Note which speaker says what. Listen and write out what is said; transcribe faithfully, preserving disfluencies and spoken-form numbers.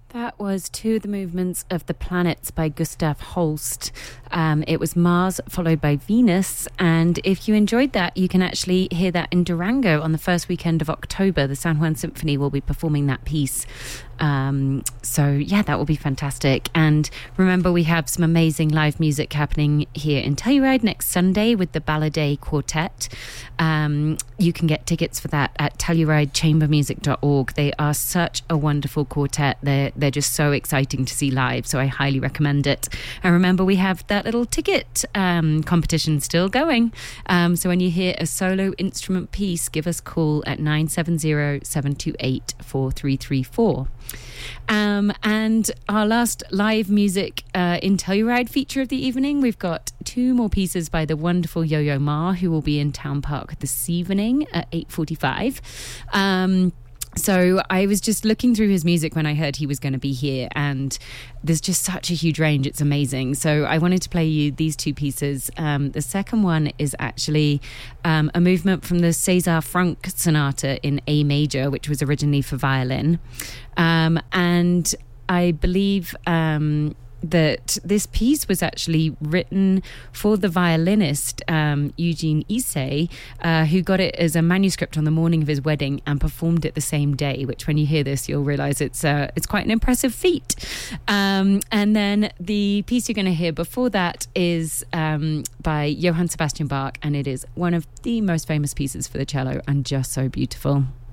Speaker 1: That was To the Movements of the Planets by Gustav Holst. Um, it was Mars followed by Venus. And if you enjoyed that, you can actually hear that in Durango on the first weekend of October. The San Juan Symphony will be performing that piece. Um, so, yeah, that will be fantastic. And remember, we have some amazing live music happening here in Telluride next Sunday with the Balladay Quartet. Um, you can get tickets for that at telluride chamber music dot org. They are such a wonderful quartet. They're, they're just so exciting to see live, so I highly recommend it. And remember, we have that little ticket um, competition still going. Um, so when you hear a solo instrument piece, give us a call at nine seven zero, seven two eight, four three three four. Um, and our last live music uh, in Telluride feature of the evening, we've got two more pieces by the wonderful Yo-Yo Ma, who will be in Town Park this evening at eight forty-five. Um, so I was just looking through his music when I heard he was going to be here, and there's just such a huge range. It's amazing. So I wanted to play you these two pieces. Um, the second one is actually um, a movement from the César Franck Sonata in A major, which was originally for violin. Um, and I believe um, that this piece was actually written for the violinist um, Eugene Issei, uh, who got it as a manuscript on the morning of his wedding and performed it the same day, which when you hear this, you'll realise it's uh, it's quite an impressive feat. Um, and then the piece you're going to hear before that is um, by Johann Sebastian Bach, and it is one of the most famous pieces for the cello and just so beautiful.